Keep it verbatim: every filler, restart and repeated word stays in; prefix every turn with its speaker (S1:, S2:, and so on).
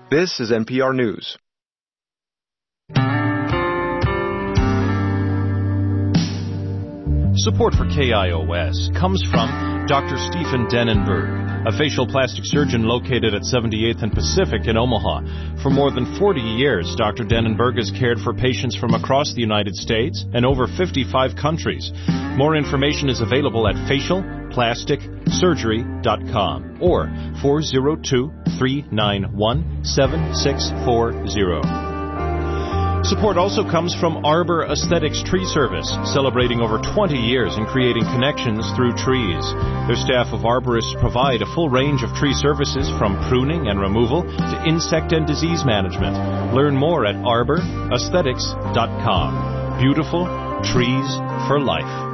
S1: This is N P R News.
S2: Support for K I O S comes from Doctor Stephen Dennenberg, a facial plastic surgeon located at seventy-eighth and Pacific in Omaha. For more than forty years, Doctor Dennenberg has cared for patients from across the United States and over fifty-five countries. More information is available at facial plastic surgery dot com or four oh two, three nine one, seven six four zero. Support also comes from Arbor Aesthetics Tree Service, celebrating over twenty years in creating connections through trees. Their staff of arborists provide a full range of tree services from pruning and removal to insect and disease management. Learn more at arbor aesthetics dot com. Beautiful trees for life.